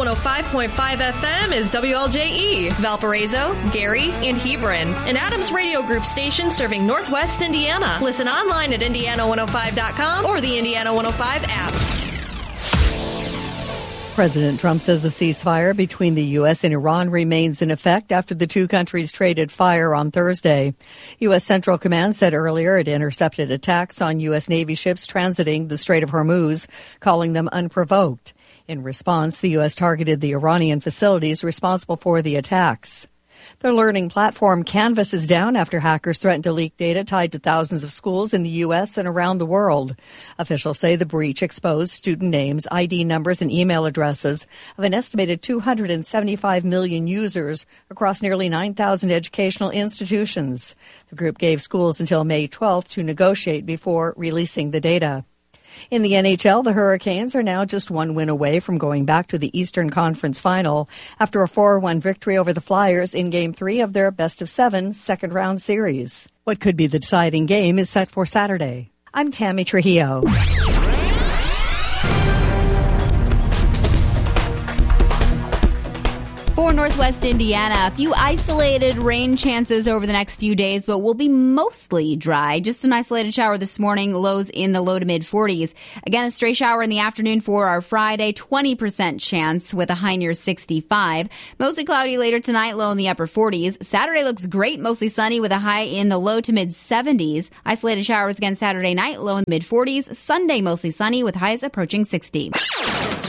105.5 FM is WLJE, Valparaiso, Gary, and Hebron, an Adams Radio Group station serving Northwest Indiana. Listen online at Indiana105.com or the Indiana 105 app. President Trump says a ceasefire between the U.S. and Iran remains in effect after the two countries traded fire on Thursday. U.S. Central Command said earlier it intercepted attacks on U.S. Navy ships transiting the Strait of Hormuz, calling them unprovoked. In response, the U.S. targeted the Iranian facilities responsible for the attacks. The learning platform Canvas is down after hackers threatened to leak data tied to thousands of schools in the U.S. and around the world. Officials say the breach exposed student names, ID numbers, and email addresses of an estimated 275 million users across nearly 9,000 educational institutions. The group gave schools until May 12th to negotiate before releasing the data. In the NHL, the Hurricanes are now just one win away from going back to the Eastern Conference Final after a 4-1 victory over the Flyers in Game 3 of their best-of-7 second-round series. What could be the deciding game is set for Saturday. I'm Tammy Trujillo. For Northwest Indiana, a few isolated rain chances over the next few days, but will be mostly dry. Just an isolated shower this morning, lows in the low to mid 40s. Again, a stray shower in the afternoon for our Friday, 20% chance with a high near 65. Mostly cloudy later tonight, low in the upper 40s. Saturday looks great, mostly sunny with a high in the low to mid 70s. Isolated showers again Saturday night, low in the mid 40s. Sunday, mostly sunny with highs approaching 60.